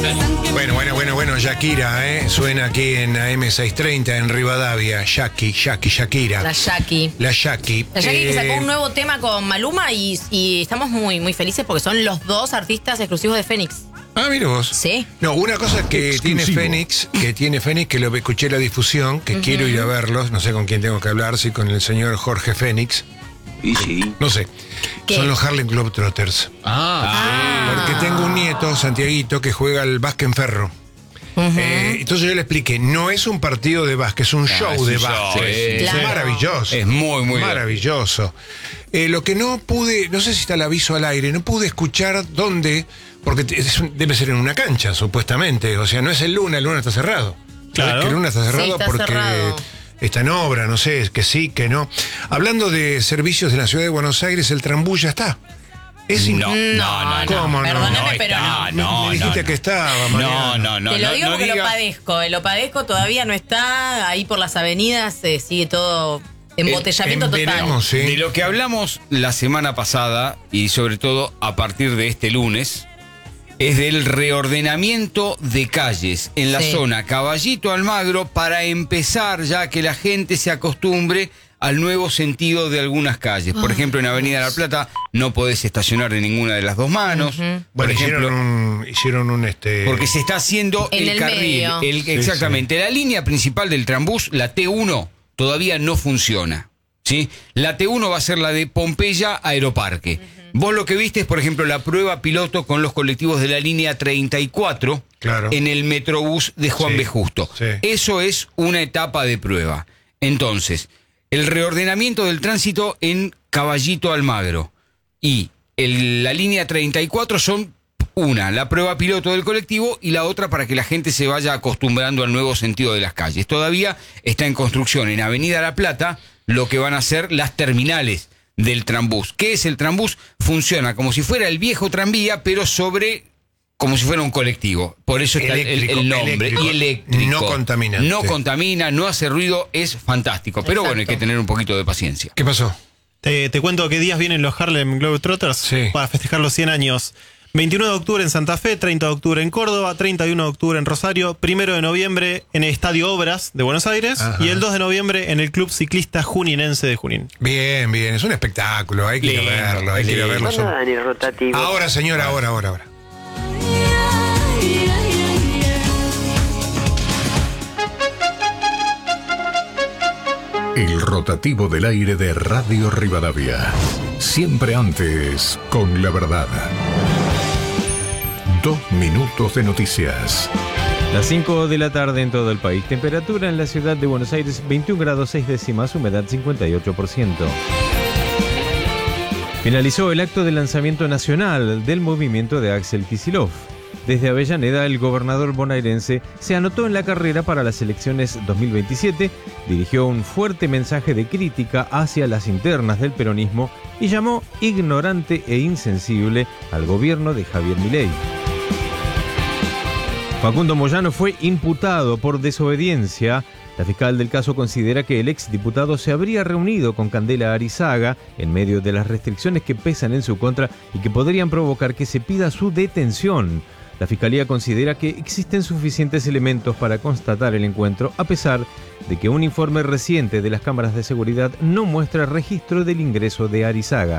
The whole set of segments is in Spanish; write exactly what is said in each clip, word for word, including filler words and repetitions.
Bueno, bueno, bueno, bueno, Shakira, ¿eh? Suena aquí en A M seiscientos treinta en Rivadavia. Shaki, Shaki, Shakira. La Shaki. La Shaki. La Shaki eh... que sacó un nuevo tema con Maluma y, y estamos muy, muy felices porque son los dos artistas exclusivos de Fénix. Ah, mira vos. Sí. No, una cosa que Exclusivo. tiene Fénix, que tiene Fénix, que lo escuché la difusión, que uh-huh. quiero ir a verlos, no sé con quién tengo que hablar, si con el señor Jorge Fénix. Y sí. No sé. ¿Qué? Son los Harlem Globetrotters. Ah, Ah. Porque tengo un nieto, Santiaguito, que juega al básquet en ferro. Uh-huh. Eh, entonces yo le expliqué, no es un partido de básquet, es un Ah, show es un de show, básquet. sí. Es Claro. maravilloso. Es muy, muy maravilloso. Eh, lo que no pude, no sé si está el aviso al aire, no pude escuchar dónde, porque te- es un- debe ser en una cancha, supuestamente. O sea, no es el Luna, el Luna está cerrado. Claro. ¿Sabes que el Luna está cerrado? Sí, está porque cerrado. está en obra, no sé, que sí, que no. Hablando de servicios de la ciudad de Buenos Aires, el Trambú ya está. Es in- No, no, no, no. ¿Cómo no? Perdóname, No pero está, no. no, Me dijiste no, que estaba, Mariana. No, no, no. Te lo no, digo no porque lo digas- padezco. eh, Lo padezco, todavía no está. Ahí por las avenidas eh, sigue todo embotellamiento En total. veremos, sí. De lo que hablamos la semana pasada y sobre todo a partir de este lunes es del reordenamiento de calles en la Sí. zona Caballito Almagro para empezar ya que la gente se acostumbre al nuevo sentido de algunas calles. Por Ay, ejemplo, en Avenida La Plata no podés estacionar de ninguna de las dos manos. Ujú. Por Bueno, hicieron ejemplo, un, hicieron un este. porque se está haciendo En el, el carril. medio. el- Sí, exactamente. La línea principal del Trambús, la T uno, todavía no funciona. ¿Sí? La T uno va a ser la de Pompeya Aeroparque. Vos lo que viste es, por ejemplo, la prueba piloto con los colectivos de la línea treinta y cuatro Claro. en el Metrobús de Juan Sí, B. Justo. sí. Eso es una etapa de prueba. Entonces, el reordenamiento del tránsito en Caballito Almagro y el- la línea treinta y cuatro son una, la prueba piloto del colectivo y la otra para que la gente se vaya acostumbrando al nuevo sentido de las calles. Todavía está en construcción en Avenida La Plata lo que van a ser las terminales del Trambús. ¿Qué es el Trambús? Funciona como si fuera el viejo tranvía, pero sobre, como si fuera un colectivo. Por eso está el- Eléctrico, el, nombre. eléctrico. Y eléctrico. No contaminante. No contamina, no hace ruido, es fantástico. Pero bueno, hay Exacto. que tener un poquito de paciencia. ¿Qué pasó? Te, te cuento qué días vienen los Harlem Globetrotters Sí. para festejar los cien años. veintiuno de octubre en Santa Fe, treinta de octubre en Córdoba, treinta y uno de octubre en Rosario, primero de noviembre en el Estadio Obras de Buenos Aires Ajá. y el dos de noviembre en el Club Ciclista Juninense de Junín. Bien, bien, es un espectáculo, hay que ir a Lindo, verlo, hay que ir a verlo. ¿Cuándo dan el rotativo? Ahora, señora, ahora, ahora, ahora. El rotativo del aire de Radio Rivadavia. Siempre antes, con la verdad. Dos minutos de noticias. Las cinco de la tarde en todo el país. Temperatura en la ciudad de Buenos Aires, veintiún grados seis décimas, humedad cincuenta y ocho por ciento. Finalizó el acto de lanzamiento nacional del movimiento de Axel Kicillof. Desde Avellaneda, el gobernador bonaerense se anotó en la carrera para las elecciones dos mil veintisiete, dirigió un fuerte mensaje de crítica hacia las internas del peronismo y llamó ignorante e insensible al gobierno de Javier Milei. Facundo Moyano fue imputado por desobediencia. La fiscal del caso considera que el exdiputado se habría reunido con Candela Arizaga en medio de las restricciones que pesan en su contra y que podrían provocar que se pida su detención. La fiscalía considera que existen suficientes elementos para constatar el encuentro, a pesar de que un informe reciente de las cámaras de seguridad no muestra registro del ingreso de Arizaga.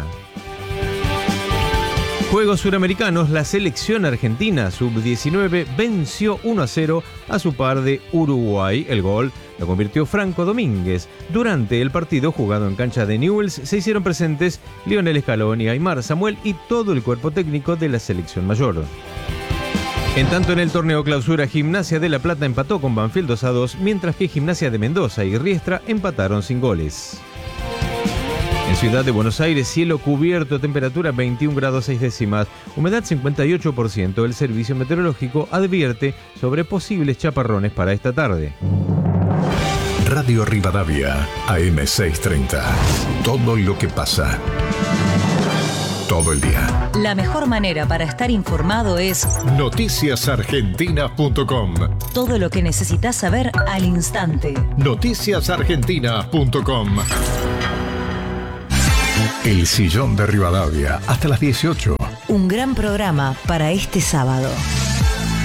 Juegos Suramericanos, la selección argentina sub diecinueve venció uno a cero a su par de Uruguay. El gol lo convirtió Franco Domínguez. Durante el partido jugado en cancha de Newell's se hicieron presentes Lionel Scaloni, Aimar Samuel y todo el cuerpo técnico de la selección mayor. En tanto, en el torneo clausura, Gimnasia de La Plata empató con Banfield dos a dos, mientras que Gimnasia de Mendoza y Riestra empataron sin goles. En Ciudad de Buenos Aires, cielo cubierto, temperatura veintiún grados seis décimas, humedad cincuenta y ocho por ciento. El servicio meteorológico advierte sobre posibles chaparrones para esta tarde. Radio Rivadavia, A M seiscientos treinta. Todo lo que pasa. Todo el día. La mejor manera para estar informado es noticias argentina punto com. todo lo que necesitas saber al instante. noticias argentina punto com. El sillón de Rivadavia, hasta las dieciocho. Un gran programa para este sábado.